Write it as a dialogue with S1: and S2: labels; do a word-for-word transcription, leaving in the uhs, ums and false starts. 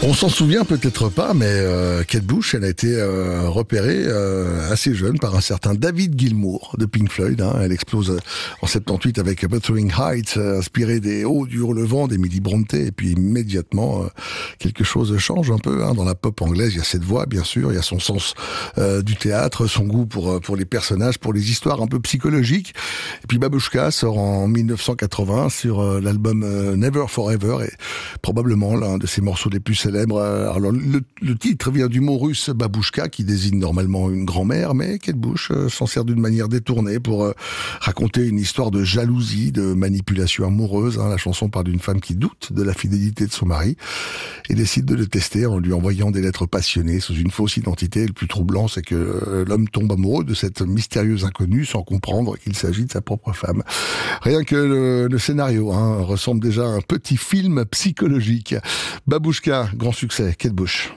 S1: On s'en souvient peut-être pas, mais euh, Kate Bush, elle a été euh, repérée euh, assez jeune par un certain David Gilmour de Pink Floyd. Hein. Elle explose euh, en soixante-dix-huit avec Wuthering Heights, euh, inspiré des Hauts du Hurlevent d'Emily Brontë. Et puis immédiatement, euh, quelque chose change un peu. Hein. Dans la pop anglaise, il y a cette voix, bien sûr, il y a son sens euh, du théâtre, son goût pour pour les personnages, pour les histoires un peu psychologiques. Et puis Babushka sort en mille neuf cent quatre-vingts sur euh, l'album euh, Never Forever, et probablement l'un de ses morceaux les plus célèbres. Alors, le, le titre vient du mot russe babushka, qui désigne normalement une grand-mère, mais Kate Bush euh, s'en sert d'une manière détournée pour euh, raconter une histoire de jalousie, de manipulation amoureuse. Hein. La chanson parle d'une femme qui doute de la fidélité de son mari et décide de le tester en lui envoyant des lettres passionnées sous une fausse identité. Le plus troublant, c'est que euh, l'homme tombe amoureux de cette mystérieuse inconnue sans comprendre qu'il s'agit de sa propre femme. Rien que le, le scénario hein, ressemble déjà à un petit film psychologique. Babushka, grand succès, Kate Bush.